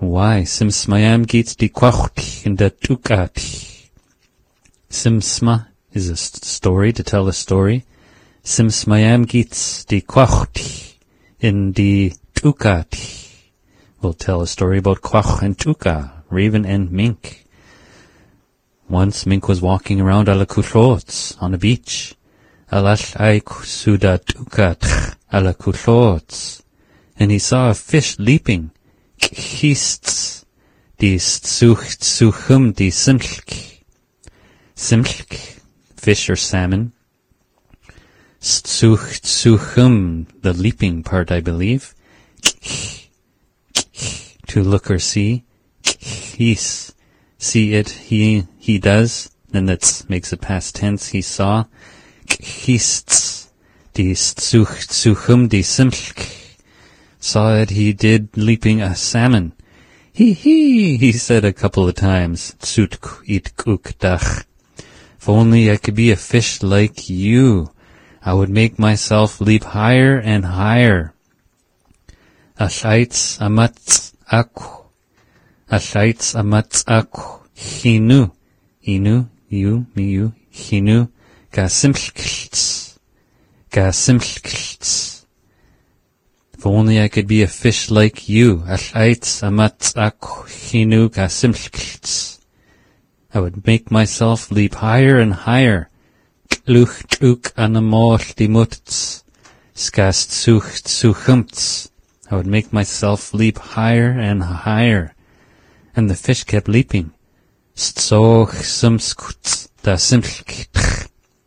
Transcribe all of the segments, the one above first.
Why? Simsmayam geets die kwacht in the tukati. Simsma is a story, to tell a story. Simsmayam geets die kwacht in the tukati. We'll tell a story about Kwach and Tuka, Raven and Mink. Once Mink was walking around Alakuthlots on a beach. Alash aik suda Tukat Alakuthlots. And he saw a fish leaping. Khists die suchum die simlk. Simlk, fish or salmon. Suchum, the leaping part, I believe. To look or see. He's, see it, he does. Then that makes it past tense, he saw. Khists die suchum die simlk. Saw it, he did, leaping a salmon. He said a couple of times. Tsutk it kuk dach. If only I could be a fish like you, I would make myself leap higher and higher. Ashaitz amatz aku. Ashaitz amatz aku. Hinu. Inu, you, me, you. Hinu. Gasimlkilts. Gasimlkilts. If only I could be a fish like you. Ashaitz amatz aku. Hinu gasimlkilts. I would make myself leap higher and higher. Luch tuk anamol dimutz. Skast suchumts. I would make myself leap higher and higher. And the fish kept leaping. Stzoch sumskutz da simlk.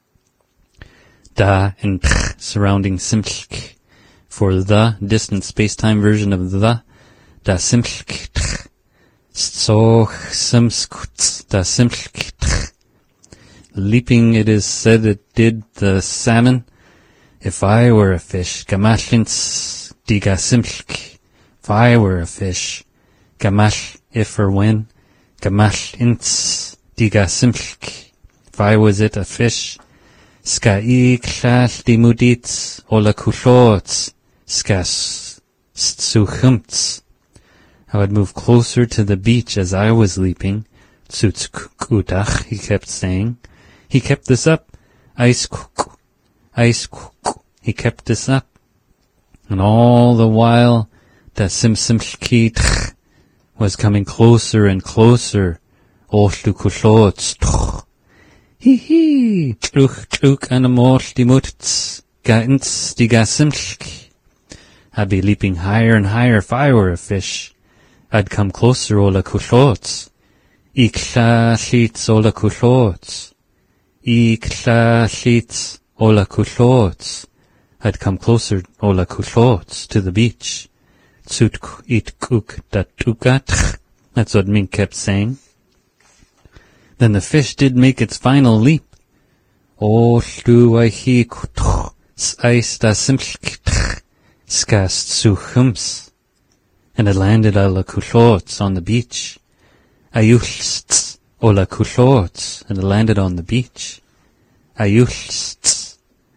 Da and tch surrounding simlk. For the distant space-time version of the, da simlk. Stzoch sumskutz da simlk. Leaping, it is said it did the salmon. If I were a fish, gamashlins diga simlk. If I were a fish, gamash, if or when, gamashlins diga simlk. If I was it a fish, ska I klal dimudits ola kulots, ska suchumts. I would move closer to the beach as I was leaping. Tsuts kudach, he kept saying. He kept this up. Ice cook. He kept this up. And all the while, the simsimlki was coming closer and closer. Oshlukushlots. Hee. Tluk anamol dimuts. Gaints digasimlk. I'd be leaping higher and higher if I were a fish. I'd come closer, ola kushlots. Ikla sheets ola kushlots. Ikla sheets ola kushlots. I'd come closer, ola kushlots, to the beach. Tsutk it kuk datukat. That's what Mink kept saying. Then the fish did make its final leap. O shlu aihi kutuch, s'ais da simlk, skast suchums. And it landed ola kushlots on the beach. Ayuhlsts ola kushlots, and it landed on the beach. Ayuhlsts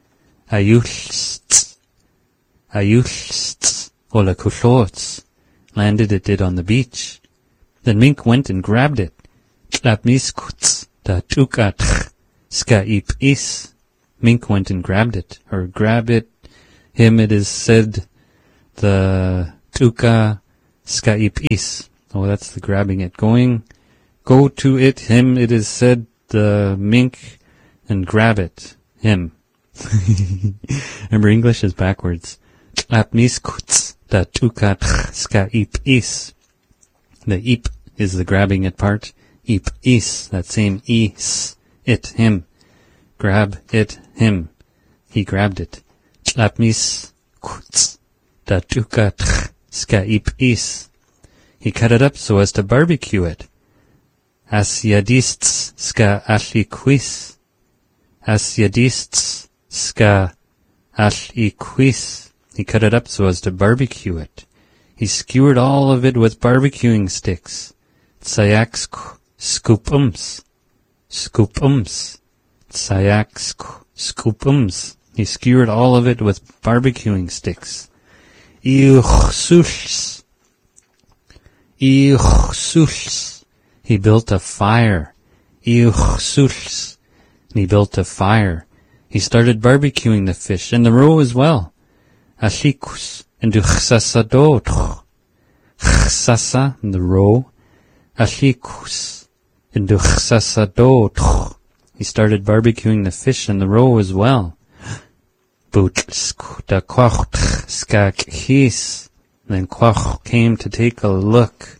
ola kushlots, landed it did on the beach. Then Mink went and grabbed it. Tlapmiskuts da tukat ska ip is. Mink went and grabbed it, or grab it. Him it is said the tuka ska ip is. Oh, that's the grabbing it. Go to it, him, it is said, the Mink, and grab it, him. Remember, English is backwards. Apniskuts, da tukat ska ip is. The ip is the grabbing it part. Ip is, that same is, it, him. Grab it, him. He grabbed it. Apniskuts, da tukat ska ip is. He cut it up so as to barbecue it. Asyadists ska ashliquis. Asyadists ska ashliquis. He cut it up so as to barbecue it. He skewered all of it with barbecuing sticks. Tsayaks scoopums. Scoopums. Tsayaks scoopums. He skewered all of it with barbecuing sticks. Iuchsushs. Iuchsuls. He built a fire. Iuchsuls. And he built a fire. He started barbecuing the fish and the roe as well. Ashikus. And du chsasadot. Chsasa, and the roe. Ashikus. And du chsasadot. He started barbecuing the fish and the roe as well. Butsk da kwach skak his. Then Kwach came to take a look.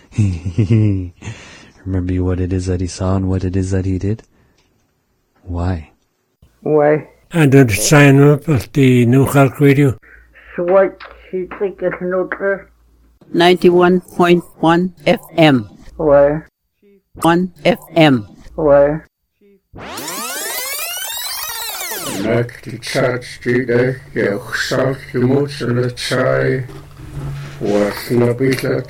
Remember what it is that he saw and what it is that he did? Why? Why? And to sign up at the New Hulk Radio. So what? She think it's no true? 91.1 FM. Why? 1 FM. Why? Nak die chatstide, jouw saltje moet in het saai. Wat nabilat.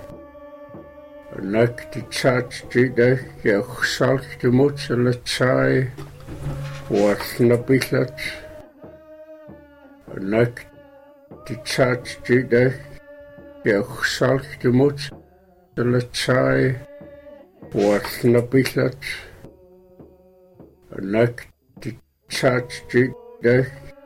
Nak die chatstide, jouw saltje moet in het saai. Wat nabilat. Nak die chatstide, jouw saltje moet in het saai. Wat nabilat. Nak chatstide,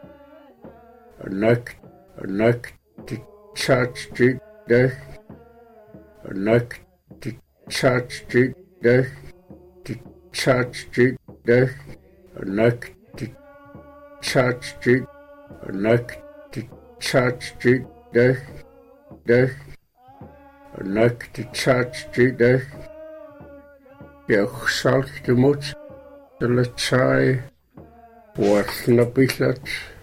nak die chatstide, nak die chatstide, die chatstide, nak die chatstide, nak die chatstide, nak die chatstide, jouw saltje moet in het saai. Wat nabilat.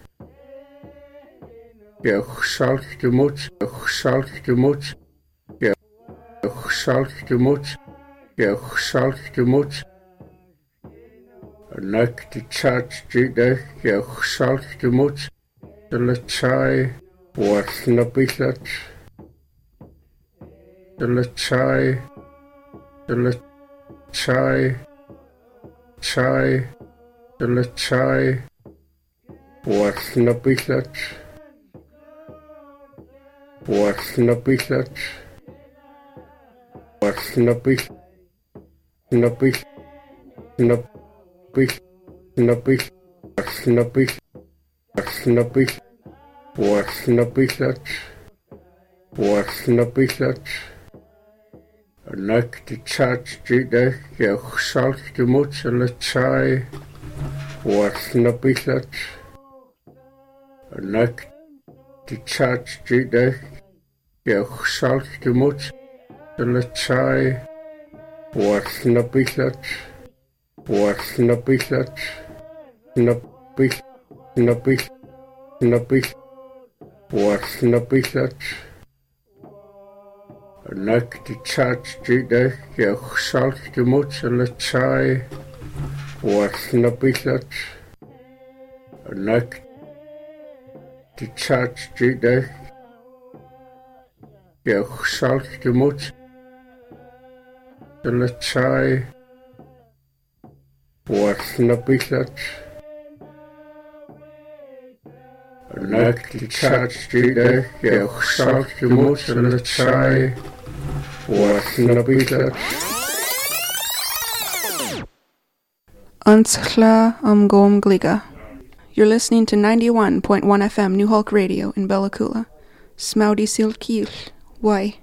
Jouw saltje moet, jouw saltje moet, jouw saltje moet, jouw saltje moet. Nak die chatstide, jouw saltje moet in het saai. Wat nabilat. In het saai, in het saai, saai. In het saai. Wat nabilat. Wat nabilat. Wat nabilat. Nabilat. Nabilat. Nabilat. Wat nabilat. Wat nabilat. Wat nabilat. Wat nabilat. Nak die chatstide, jouw saltje moet in het saai. Wat nabilat. Nak die chatstide, jouw saltje moet in het saai. Wat nabilat. Wat nabilat. Nabilat. Nabilat. Nabilat. Wat nabilat. Nak die chatstide, jouw saltje moet in het saai. Wat nabilat. Nak die chatstide, jouw saltje moet in het saai. Wat nabilat. Nak die chatstide, jouw saltje moet in het saai. Wat nabilat. Antsla Gom Gliga. You're listening to 91.1 FM New Hulk Radio in Bella Coola. Smoudy Silkil. Why?